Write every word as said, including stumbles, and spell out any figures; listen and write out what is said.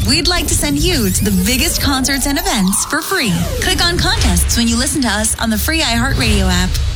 we'd like to send you to the biggest concerts and events for free. Click on contests when you listen to us on the free iHeartRadio app.